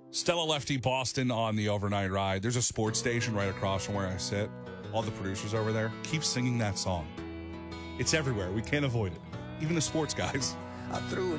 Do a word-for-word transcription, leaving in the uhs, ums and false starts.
Stella Lefty Boston on the overnight ride. There's a sports station right across from where I sit. All the producers over there keep singing that song. It's everywhere. We can't avoid it. Even the sports guys. I threw a